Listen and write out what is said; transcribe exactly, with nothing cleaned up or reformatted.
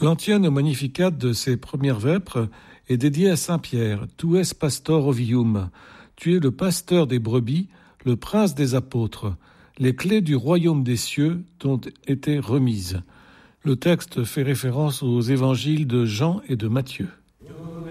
L'antienne Magnificat de ces premières vêpres est dédiée à saint Pierre. Tu es pastor ovium. Tu es le pasteur des brebis, le prince des apôtres. Les clés du royaume des cieux t'ont été remises. Le texte fait référence aux évangiles de Jean et de Matthieu.